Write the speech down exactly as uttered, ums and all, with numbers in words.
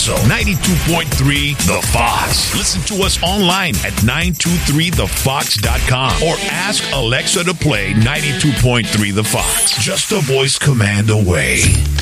also ninety-two point three The Fox. Listen to us online at nine two three the fox dot com or ask Alexa to play ninety-two point three The Fox. Just a voice command away.